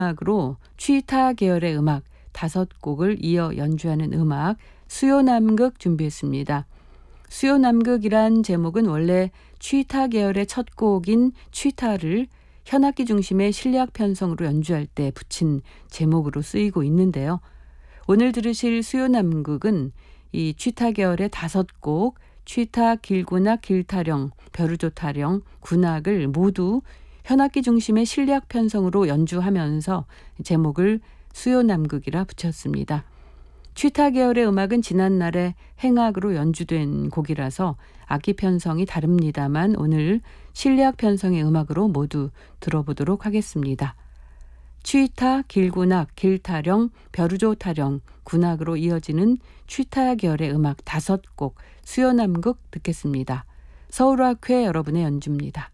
음악으로 취타 계열의 음악 5곡을 이어 연주하는 음악 수요남극 준비했습니다. 수요남극이란 제목은 원래 취타 계열의 첫 곡인 취타를 현악기 중심의 실내악 편성으로 연주할 때 붙인 제목으로 쓰이고 있는데요. 오늘 들으실 수요남극은 이 취타 계열의 5곡, 취타, 길군악, 길타령, 벼르조타령, 군악을 모두 현악기 중심의 실내악 편성으로 연주하면서 제목을 수요남극이라 붙였습니다. 취타 계열의 음악은 지난날에 행악으로 연주된 곡이라서 악기 편성이 다릅니다만 오늘 실내악 편성의 음악으로 모두 들어보도록 하겠습니다. 취타, 길군악, 길타령, 벼르조타령, 군악으로 이어지는 취타 계열의 음악 5곡 수요남극 듣겠습니다. 서울학회 여러분의 연주입니다.